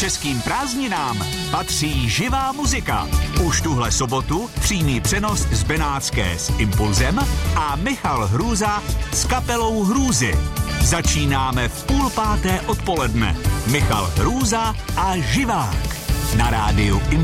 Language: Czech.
Českým prázdninám patří živá muzika. Už tuhle sobotu přímý přenos z Benátské s Impulzem a Michal Hrůza s kapelou Hrůzy. Začínáme v 4:30 odpoledne. Michal Hrůza a Živák na rádiu Impulz.